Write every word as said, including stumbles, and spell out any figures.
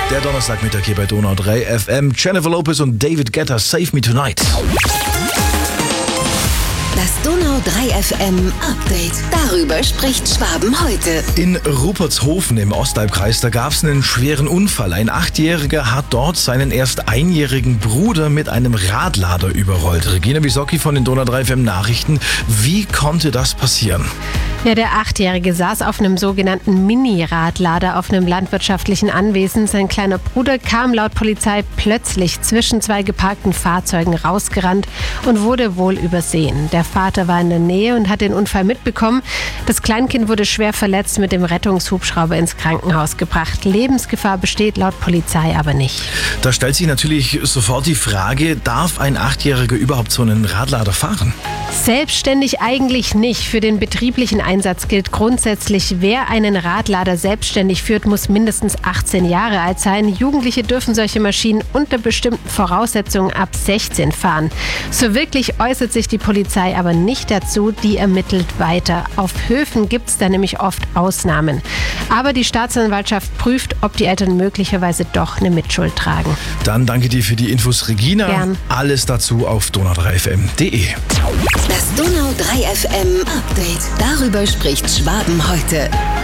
Der Donnerstagmittag hier bei Donau drei F M. Jennifer Lopez und David Guetta, Save Me Tonight. Das Donau drei F M Update. Darüber spricht Schwaben heute. In Rupertshofen im Ostalbkreis, da gab es einen schweren Unfall. Ein Achtjähriger hat dort seinen erst einjährigen Bruder mit einem Radlader überrollt. Regina Wisocki von den Donau drei F M Nachrichten. Wie konnte das passieren? Ja, der Achtjährige saß auf einem sogenannten Mini-Radlader auf einem landwirtschaftlichen Anwesen. Sein kleiner Bruder kam laut Polizei plötzlich zwischen zwei geparkten Fahrzeugen rausgerannt und wurde wohl übersehen. Der Vater war in der Nähe und hat den Unfall mitbekommen. Das Kleinkind wurde schwer verletzt, mit dem Rettungshubschrauber ins Krankenhaus gebracht. Lebensgefahr besteht laut Polizei aber nicht. Da stellt sich natürlich sofort die Frage, darf ein Achtjähriger überhaupt so einen Radlader fahren? Selbstständig eigentlich nicht. Für den betrieblichen Einsatz gilt grundsätzlich, wer einen Radlader selbstständig führt, muss mindestens achtzehn Jahre alt sein. Jugendliche dürfen solche Maschinen unter bestimmten Voraussetzungen ab sechzehn fahren. So wirklich äußert sich die Polizei aber nicht dazu, die ermittelt weiter. Auf Höfen gibt es da nämlich oft Ausnahmen. Aber die Staatsanwaltschaft prüft, ob die Eltern möglicherweise doch eine Mitschuld tragen. Dann danke dir für die Infos, Regina. Gern. Alles dazu auf donau drei f m punkt d e. Das Donau drei F M Update. Darüber spricht Schwaben heute.